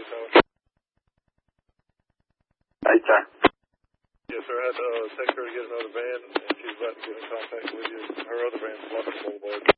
Right, sir. Yes, sir. I had to text her to get another van, and she's about to get in contact with